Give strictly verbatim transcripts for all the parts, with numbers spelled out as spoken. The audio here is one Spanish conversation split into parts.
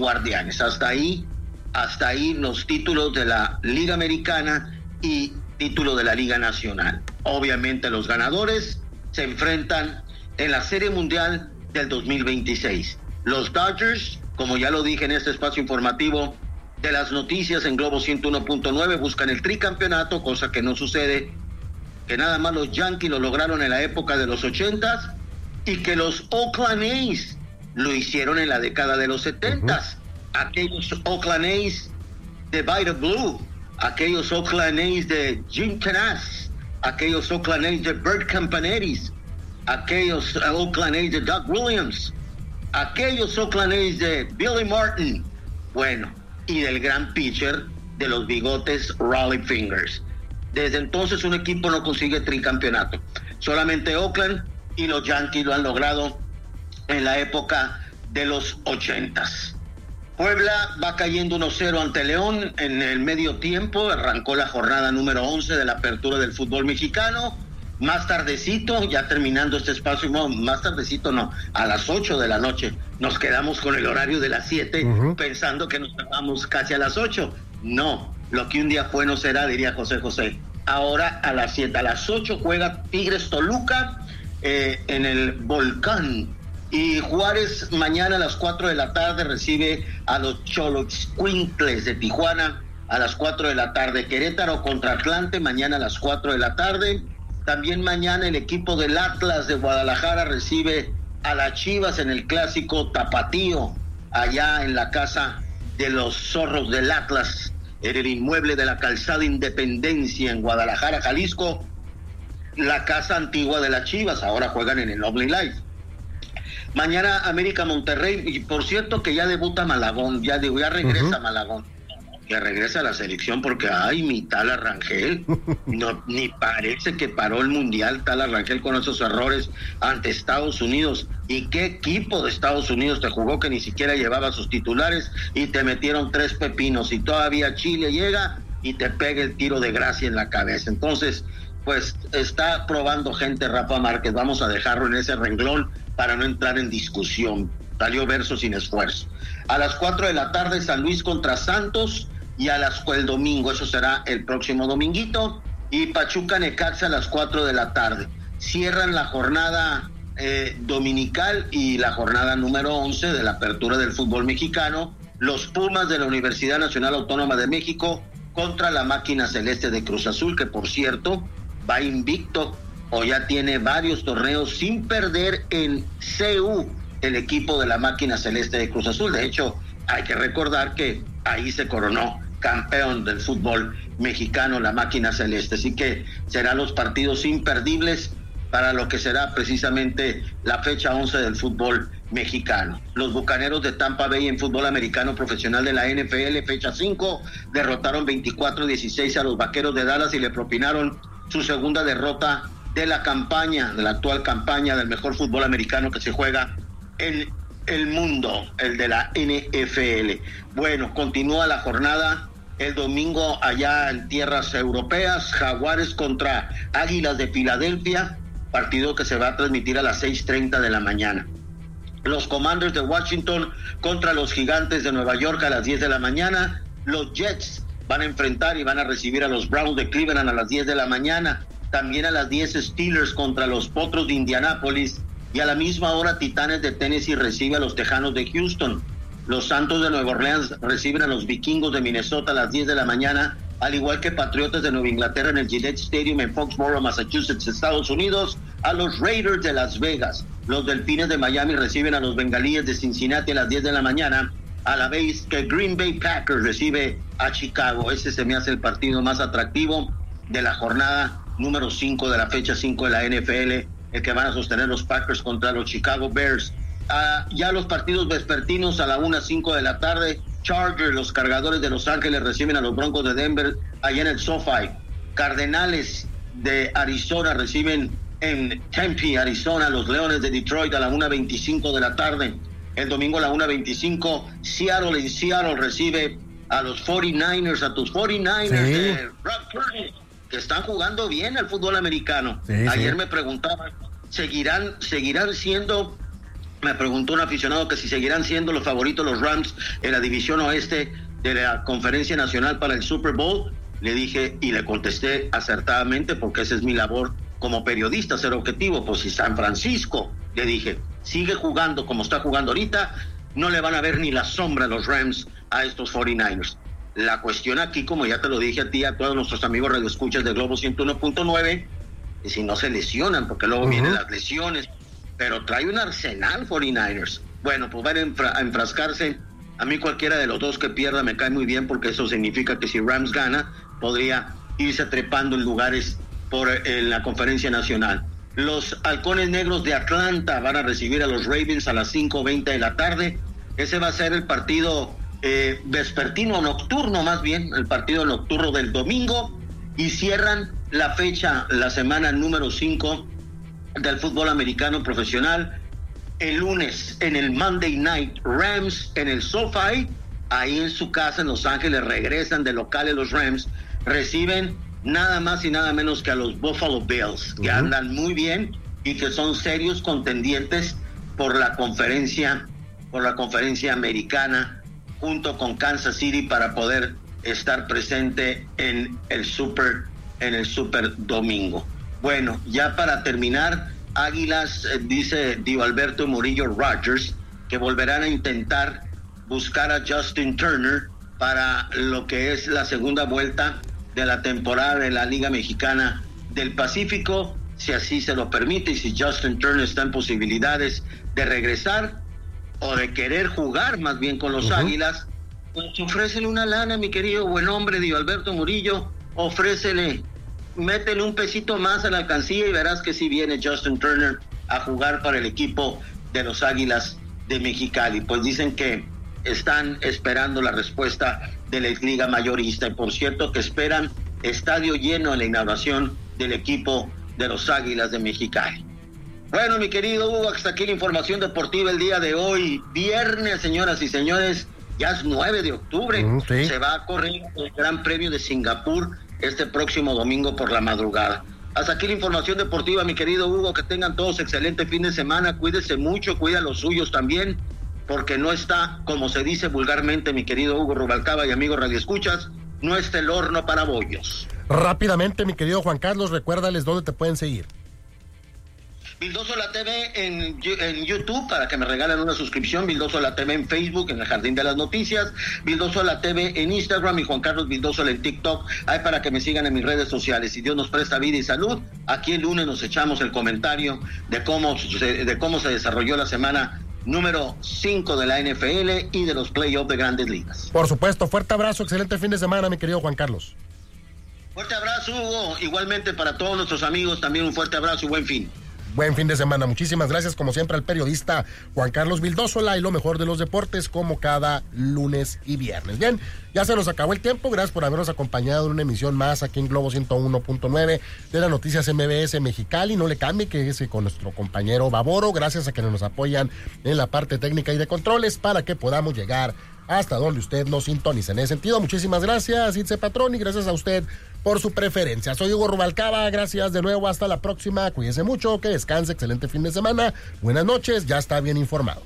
Guardianes. Hasta ahí, hasta ahí los títulos de la Liga Americana y título de la Liga Nacional. Obviamente los ganadores se enfrentan en la Serie Mundial del dos mil veintiséis. Los Dodgers, como ya lo dije en este espacio informativo de las noticias en Globo ciento uno punto nueve, buscan el tricampeonato, cosa que no sucede, que nada más los Yankees lo lograron en la época de los ochentas y que los Oakland A's lo hicieron en la década de los setentas. Uh-huh. Aquellos Oakland A's de Vida Blue, aquellos Oakland A's de Jim Canas, aquellos Oakland A's de Bert Campaneris, aquellos Oakland A's de Doug Williams, aquellos Oakland A's de Billy Martin, bueno, y del gran pitcher de los bigotes Rollie Fingers. Desde entonces un equipo no consigue tricampeonato. Solamente Oakland y los Yankees lo han logrado en la época de los ochentas. Puebla va cayendo uno cero ante León en el medio tiempo. Arrancó la jornada número once de la apertura del fútbol mexicano. Más tardecito, ya terminando este espacio, no, más tardecito no, a las ocho de la noche. Nos quedamos con el horario de las siete, uh-huh, pensando que nos vamos casi a las ocho. No, lo que un día fue no será, diría José José. Ahora a las siete, a las ocho juega Tigres Toluca eh, en el Volcán. Y Juárez mañana a las cuatro de la tarde recibe a los Xoloitzcuintles de Tijuana a las cuatro de la tarde. Querétaro contra Atlante mañana a las cuatro de la tarde. También mañana el equipo del Atlas de Guadalajara recibe a las Chivas en el clásico tapatío, allá en la casa de los zorros del Atlas, en el inmueble de la Calzada Independencia en Guadalajara, Jalisco, la casa antigua de las Chivas. Ahora juegan en el Lovely Life. Mañana América Monterrey, y por cierto que ya debuta Malagón, ya digo, ya regresa uh-huh. Malagón. Que regresa a la selección porque, ay, mi Tala Rangel, no, ni parece que paró el Mundial Tala Rangel con esos errores ante Estados Unidos. ¿Y qué equipo de Estados Unidos te jugó que ni siquiera llevaba sus titulares y te metieron tres pepinos? Y todavía Chile llega y te pega el tiro de gracia en la cabeza. Entonces, pues está probando gente Rafa Márquez, vamos a dejarlo en ese renglón para no entrar en discusión. Salió verso sin esfuerzo. A las cuatro de la tarde San Luis contra Santos, y a las el domingo, eso será el próximo dominguito, y Pachuca Necaxa a las cuatro de la tarde. Cierran la jornada eh, dominical y la jornada número once de la apertura del fútbol mexicano, los Pumas de la Universidad Nacional Autónoma de México contra la Máquina Celeste de Cruz Azul, que por cierto va invicto o ya tiene varios torneos sin perder en C U, el equipo de la Máquina Celeste de Cruz Azul. De hecho, hay que recordar que ahí se coronó campeón del fútbol mexicano, la Máquina Celeste. Así que serán los partidos imperdibles para lo que será precisamente la fecha once del fútbol mexicano. Los Bucaneros de Tampa Bay en fútbol americano profesional de la N F L, fecha cinco, derrotaron veinticuatro a dieciséis a los Vaqueros de Dallas y le propinaron su segunda derrota de la campaña, de la actual campaña del mejor fútbol americano que se juega en el mundo, el de la N F L. Bueno, continúa la jornada el domingo allá en tierras europeas, Jaguares contra Águilas de Filadelfia, partido que se va a transmitir a las seis treinta de la mañana. Los Commanders de Washington contra los Gigantes de Nueva York a las diez de la mañana. Los Jets van a enfrentar y van a recibir a los Browns de Cleveland a las diez de la mañana. También a las diez Steelers contra los Potros de Indianápolis, y a la misma hora Titanes de Tennessee recibe a los Tejanos de Houston. Los Santos de Nueva Orleans reciben a los Vikingos de Minnesota a las diez de la mañana, al igual que Patriotas de Nueva Inglaterra en el Gillette Stadium en Foxborough, Massachusetts, Estados Unidos, a los Raiders de Las Vegas. Los Delfines de Miami reciben a los Bengalíes de Cincinnati a las diez de la mañana, a la vez que Green Bay Packers recibe a Chicago. Ese se me hace el partido más atractivo de la jornada número cinco de la fecha cinco de la N F L, el que van a sostener los Packers contra los Chicago Bears. Uh, ya los partidos vespertinos a la una cinco de la tarde, Chargers, los Cargadores de Los Ángeles reciben a los Broncos de Denver allá en el SoFi. Cardenales de Arizona reciben en Tempe, Arizona, los Leones de Detroit a la una veinticinco de la tarde. El domingo a la una veinticinco, Seattle en Seattle recibe a los cuarenta y nueve ers, a tus cuarenta y nueve ers sí. de Brock Purdy, que están jugando bien al fútbol americano. Sí, Ayer sí. me preguntaban, ¿seguirán, seguirán siendo Me preguntó un aficionado que si seguirán siendo los favoritos los Rams en la división oeste de la Conferencia Nacional para el Super Bowl. Le dije y le contesté acertadamente, porque esa es mi labor como periodista, ser objetivo. Pues si San Francisco, le dije, sigue jugando como está jugando ahorita, no le van a ver ni la sombra a los Rams a estos cuarenta y nueve ers. La cuestión aquí, como ya te lo dije a ti, a todos nuestros amigos radioescuchas de Globo ciento uno punto nueve, y si no se lesionan, porque luego uh-huh. vienen las lesiones, pero trae un arsenal cuarenta y nueve ers. Bueno, pues van a, enfra- a enfrascarse. A mí cualquiera de los dos que pierda me cae muy bien, porque eso significa que si Rams gana, podría irse trepando en lugares por en la Conferencia Nacional. Los Halcones Negros de Atlanta van a recibir a los Ravens a las cinco veinte de la tarde. Ese va a ser el partido eh, vespertino, nocturno más bien, el partido nocturno del domingo, y cierran la fecha, la semana número cinco del fútbol americano profesional. El lunes en el Monday Night, Rams en el SoFi, ahí en su casa en Los Ángeles, regresan de locales los Rams, reciben nada más y nada menos que a los Buffalo Bills, que uh-huh. andan muy bien y que son serios contendientes por la conferencia, por la conferencia americana, junto con Kansas City, para poder estar presente en el Super, en el Super Domingo. Bueno, ya para terminar, Águilas, eh, dice Dio Alberto Murillo Rogers, que volverán a intentar buscar a Justin Turner para lo que es la segunda vuelta de la temporada de la Liga Mexicana del Pacífico, si así se lo permite, y si Justin Turner está en posibilidades de regresar o de querer jugar más bien con los uh-huh. Águilas, pues ofrécele una lana, mi querido buen hombre Dio Alberto Murillo, ofrécele, métele un pesito más a la alcancía y verás que si viene Justin Turner a jugar para el equipo de los Águilas de Mexicali. Pues dicen que están esperando la respuesta de la Liga Mayorista, y por cierto que esperan estadio lleno en la inauguración del equipo de los Águilas de Mexicali. Bueno, mi querido Hugo, hasta aquí la información deportiva el día de hoy, viernes, señoras y señores, ya es nueve de octubre, mm, sí. Se va a correr el Gran Premio de Singapur este próximo domingo por la madrugada. Hasta aquí la información deportiva, mi querido Hugo, que tengan todos excelente fin de semana, cuídese mucho, cuida a los suyos también, porque no está, como se dice vulgarmente, mi querido Hugo Rubalcaba y amigos radioescuchas, no está el horno para bollos. Rápidamente, mi querido Juan Carlos, recuérdales dónde te pueden seguir. Vildoso La T V en, en YouTube, para que me regalen una suscripción. Vildoso La T V en Facebook, en el Jardín de las Noticias. Vildoso La T V en Instagram y Juan Carlos Vildoso en TikTok. Hay para que me sigan en mis redes sociales. Si Dios nos presta vida y salud, aquí el lunes nos echamos el comentario de cómo, de cómo se desarrolló la semana número cinco de la N F L y de los playoffs de Grandes Ligas. Por supuesto, fuerte abrazo, excelente fin de semana, mi querido Juan Carlos. Fuerte abrazo, Hugo. Igualmente para todos nuestros amigos, también un fuerte abrazo y buen fin. Buen fin de semana. Muchísimas gracias, como siempre, al periodista Juan Carlos Vildósola y lo mejor de los deportes, como cada lunes y viernes. Bien, ya se nos acabó el tiempo. Gracias por habernos acompañado en una emisión más aquí en Globo ciento uno punto nueve de las noticias M B S Mexicali. No le cambie, que es con nuestro compañero Baboro. Gracias a quienes nos apoyan en la parte técnica y de controles para que podamos llegar hasta donde usted nos sintonice. En ese sentido, muchísimas gracias, Itze Patrón, y gracias a usted por su preferencia. Soy Hugo Rubalcaba, gracias de nuevo, hasta la próxima, cuídese mucho, que descanse, excelente fin de semana, buenas noches, ya está bien informado.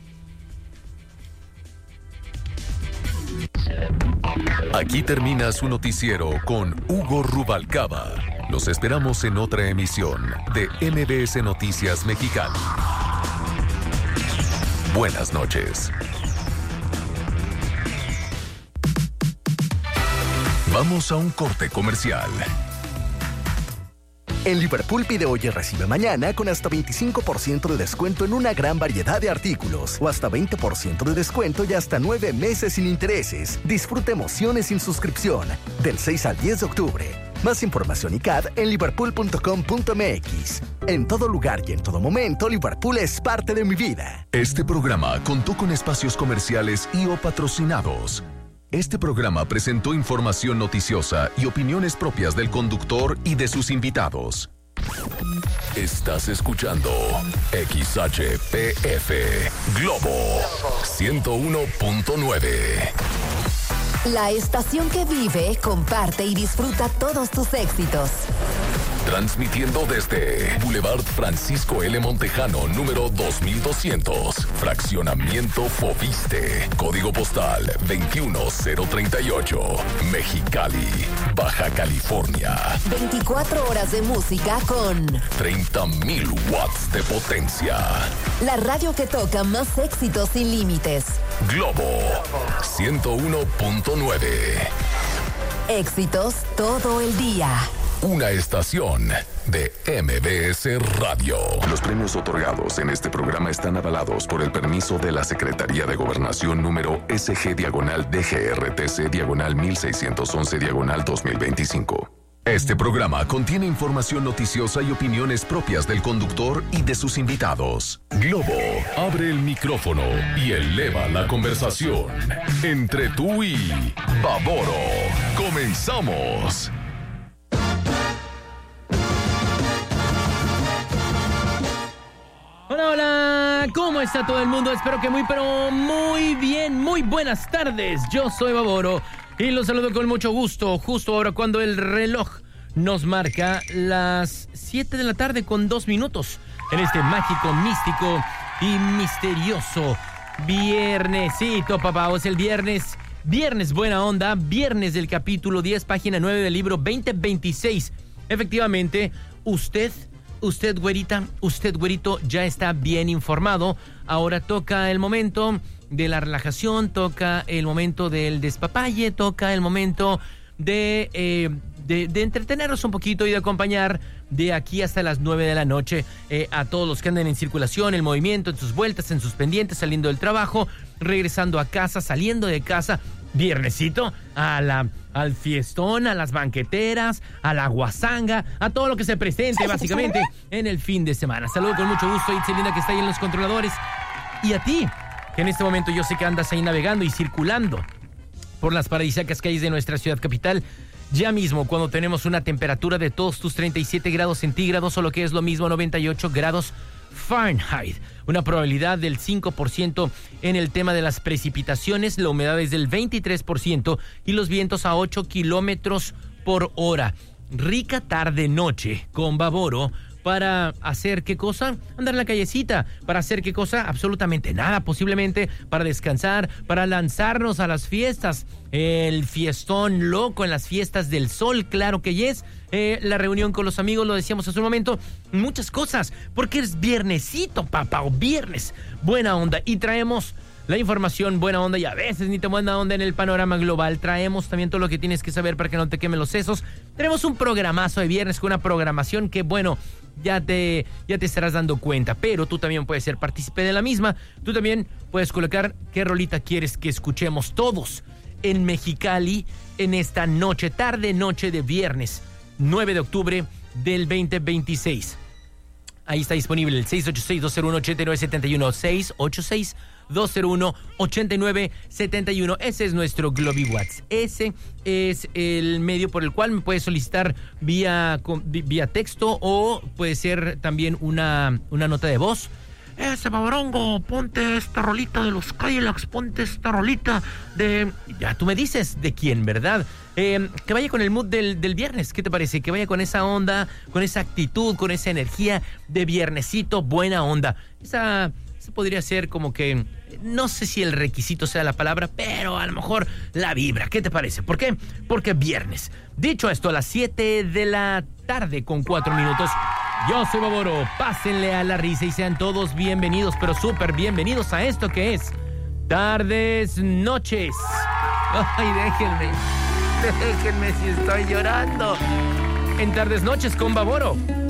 Aquí termina su noticiero con Hugo Rubalcaba. Los esperamos en otra emisión de M B S Noticias Mexicali. Buenas noches. Vamos a un corte comercial. En Liverpool pide hoy y recibe mañana con hasta veinticinco por ciento de descuento en una gran variedad de artículos o hasta veinte por ciento de descuento y hasta nueve meses sin intereses. Disfruta emociones sin suscripción del seis al diez de octubre. Más información y C A D en liverpool punto com punto m x. En todo lugar y en todo momento, Liverpool es parte de mi vida. Este programa contó con espacios comerciales y o patrocinados. Este programa presentó información noticiosa y opiniones propias del conductor y de sus invitados. Estás escuchando X H P F Globo ciento uno punto nueve. La estación que vive, comparte y disfruta todos tus éxitos. Transmitiendo desde Boulevard Francisco L. Montejano, número dos mil doscientos. Fraccionamiento Foviste. Código postal veintiuno cero treinta y ocho. Mexicali, Baja California. veinticuatro horas de música con treinta mil watts de potencia. la radio que toca más éxitos sin límites. Globo ciento uno punto nueve. Éxitos todo el día. Una estación de M B S Radio. Los premios otorgados en este programa están avalados por el permiso de la Secretaría de Gobernación número S G diagonal D G R T C diagonal mil seiscientos once diagonal dos mil veinticinco. Este programa contiene información noticiosa y opiniones propias del conductor y de sus invitados. Globo abre el micrófono y eleva la conversación entre tú y Baboro. ¡Comenzamos! Hola, hola, ¿cómo está todo el mundo? Espero que muy, pero muy bien, muy buenas tardes. Yo soy Baboro y los saludo con mucho gusto, justo ahora cuando el reloj nos marca las siete de la tarde con dos minutos en este mágico, místico y misterioso viernesito, papá. Es el viernes, viernes buena onda, viernes del capítulo diez, página nueve del libro veinte veintiséis. Efectivamente, usted... Usted, güerita, usted, güerito, ya está bien informado. Ahora toca el momento de la relajación, toca el momento del despapalle, toca el momento de, eh, de, de entretenernos un poquito y de acompañar de aquí hasta las nueve de la noche eh, a todos los que andan en circulación, en movimiento, en sus vueltas, en sus pendientes, saliendo del trabajo, regresando a casa, saliendo de casa. Viernesito, a la, al fiestón, a las banqueteras, a la guasanga, a todo lo que se presente básicamente en el fin de semana. Saludo con mucho gusto a Itzelinda, que está ahí en los controladores, y a ti, que en este momento yo sé que andas ahí navegando y circulando por las paradisíacas calles de nuestra ciudad capital. Ya mismo, cuando tenemos una temperatura de todos tus treinta y siete grados centígrados, o lo que es lo mismo, noventa y ocho grados Fahrenheit. Una probabilidad del cinco por ciento en el tema de las precipitaciones, la humedad es del veintitrés por ciento y los vientos a ocho kilómetros por hora. Rica tarde-noche con Baboro. ¿Para hacer qué cosa? Andar en la callecita. ¿Para hacer qué cosa? Absolutamente nada. Posiblemente para descansar, para lanzarnos a las fiestas. El fiestón loco en las fiestas del sol, claro que yes. Eh, la reunión con los amigos, lo decíamos hace un momento. Muchas cosas, porque es viernesito, papá, o viernes. Buena onda. Y traemos la información buena onda y a veces ni te buena onda en el panorama global. Traemos también todo lo que tienes que saber para que no te quemen los sesos. Tenemos un programazo de viernes con una programación que, bueno, ya te, ya te estarás dando cuenta, pero tú también puedes ser partícipe de la misma. Tú también puedes colocar qué rolita quieres que escuchemos todos en Mexicali en esta noche, tarde, noche de viernes, nueve de octubre del veinte veintiséis. Ahí está disponible el seis ocho seis, dos cero uno, ocho nueve siete uno, seis ocho seis, dos cero uno, ocho nueve siete uno. Ese es nuestro GlobiWatts. Ese es el medio por el cual me puedes solicitar vía, vía texto, o puede ser también una, una nota de voz. Ese Baborongo, ponte esta rolita de los Cadillacs, ponte esta rolita de... Ya tú me dices de quién, ¿verdad? Eh, que vaya con el mood del, del viernes, ¿qué te parece? Que vaya con esa onda, con esa actitud, con esa energía de viernesito, buena onda. Esa, esa podría ser como que... No sé si el requisito sea la palabra, pero a lo mejor la vibra. ¿Qué te parece? ¿Por qué? Porque viernes. Dicho esto, a las siete de la tarde con cuatro minutos... Yo soy Baboro, pásenle a la risa y sean todos bienvenidos, pero súper bienvenidos a esto que es Tardes Noches. Ay, déjenme, déjenme si estoy llorando. En Tardes Noches con Baboro.